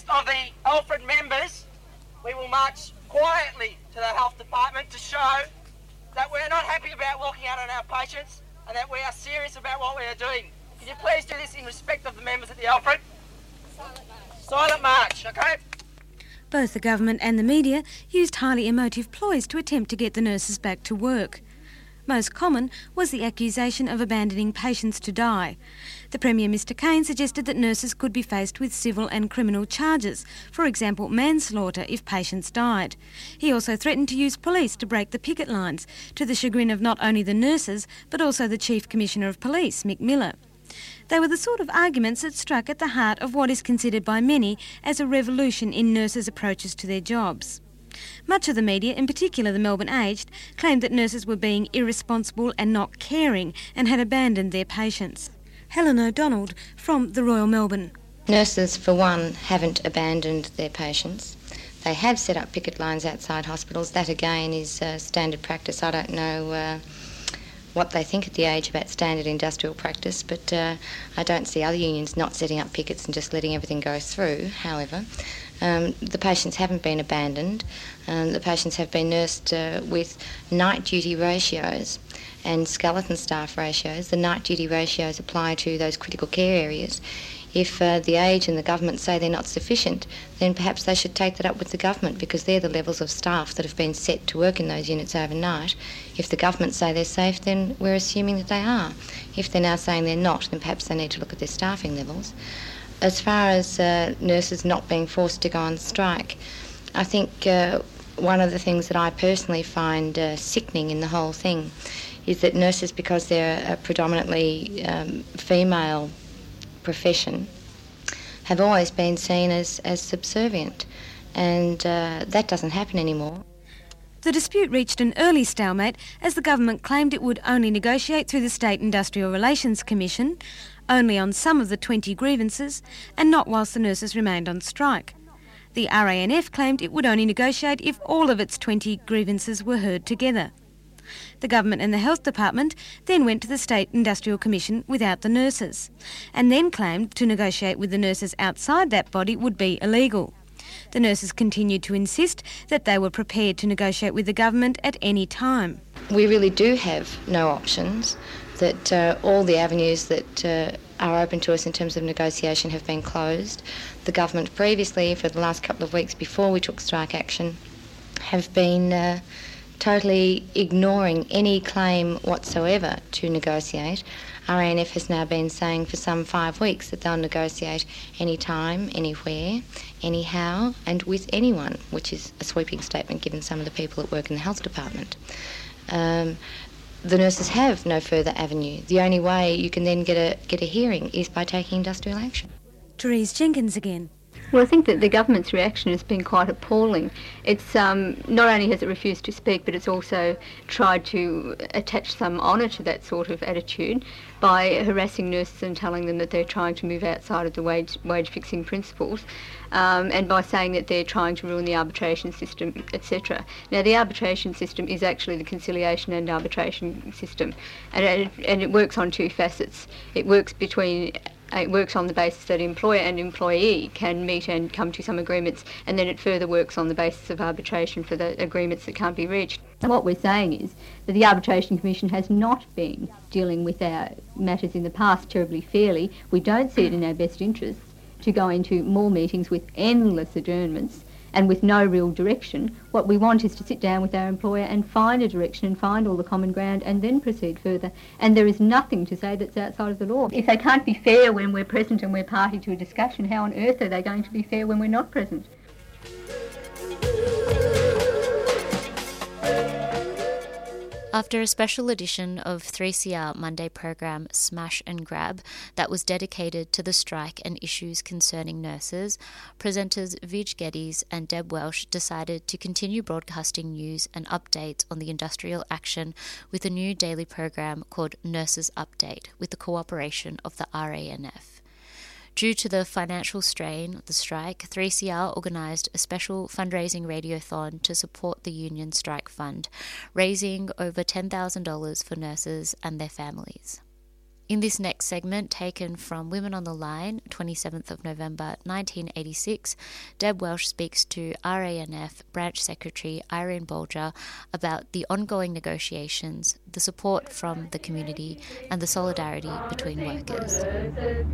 of the Alfred members, we will march quietly to the health department to show that we're not happy about walking out on our patients and that we are serious about what we are doing. Can you please do this in respect of the members at the Alfred? Silent march, okay? Both the government and the media used highly emotive ploys to attempt to get the nurses back to work. Most common was the accusation of abandoning patients to die. The Premier, Mr Cain, suggested that nurses could be faced with civil and criminal charges, for example manslaughter if patients died. He also threatened to use police to break the picket lines, to the chagrin of not only the nurses but also the Chief Commissioner of Police, Mick Miller. They were the sort of arguments that struck at the heart of what is considered by many as a revolution in nurses' approaches to their jobs. Much of the media, in particular the Melbourne Aged, claimed that nurses were being irresponsible and not caring and had abandoned their patients. Helen O'Donnell from the Royal Melbourne. Nurses, for one, haven't abandoned their patients. They have set up picket lines outside hospitals. That, again, is standard practice. I don't know what they think at the Age about standard industrial practice, but I don't see other unions not setting up pickets and just letting everything go through. However, the patients haven't been abandoned. The patients have been nursed with night duty ratios and skeleton staff ratios. The night duty ratios apply to those critical care areas. If the Age and the government say they're not sufficient, then perhaps they should take that up with the government, because they're the levels of staff that have been set to work in those units overnight. If the government say they're safe, then we're assuming that they are. If they're now saying they're not, then perhaps they need to look at their staffing levels. As far as nurses not being forced to go on strike, I think one of the things that I personally find sickening in the whole thing is that nurses, because they're a predominantly female profession, have always been seen as subservient, and that doesn't happen anymore. The dispute reached an early stalemate as the government claimed it would only negotiate through the State Industrial Relations Commission, only on some of the 20 grievances, and not whilst the nurses remained on strike. The RANF claimed it would only negotiate if all of its 20 grievances were heard together. The government and the Health Department then went to the State Industrial Commission without the nurses, and then claimed to negotiate with the nurses outside that body would be illegal. The nurses continued to insist that they were prepared to negotiate with the government at any time. We really do have no options, that all the avenues that are open to us in terms of negotiation have been closed. The government previously, for the last couple of weeks before we took strike action, have been totally ignoring any claim whatsoever to negotiate. RANF has now been saying for some 5 weeks that they'll negotiate any time, anywhere, anyhow, and with anyone, which is a sweeping statement given some of the people that work in the health department. The nurses have no further avenue. The only way you can then get a hearing is by taking industrial action. Therese Jenkins again. Well, I think that the government's reaction has been quite appalling. It's not only has it refused to speak, but it's also tried to attach some honour to that sort of attitude by harassing nurses and telling them that they're trying to move outside of the wage fixing principles, and by saying that they're trying to ruin the arbitration system, etc. Now, the arbitration system is actually the conciliation and arbitration system, and it works on two facets. It works on the basis that employer and employee can meet and come to some agreements, and then it further works on the basis of arbitration for the agreements that can't be reached. And what we're saying is that the Arbitration Commission has not been dealing with our matters in the past terribly fairly. We don't see it in our best interests to go into more meetings with endless adjournments and with no real direction. What we want is to sit down with our employer and find a direction and find all the common ground and then proceed further. And there is nothing to say that's outside of the law. If they can't be fair when we're present and we're party to a discussion, how on earth are they going to be fair when we're not present? After a special edition of 3CR Monday program Smash and Grab that was dedicated to the strike and issues concerning nurses, presenters Vij Geddes and Deb Welsh decided to continue broadcasting news and updates on the industrial action with a new daily program called Nurses Update with the cooperation of the RANF. Due to the financial strain of the strike, 3CR organised a special fundraising radiothon to support the Union Strike Fund, raising over $10,000 for nurses and their families. In this next segment, taken from Women on the Line, 27th of November 1986, Deb Welsh speaks to RANF Branch Secretary Irene Bolger about the ongoing negotiations, the support from the community and the solidarity between workers.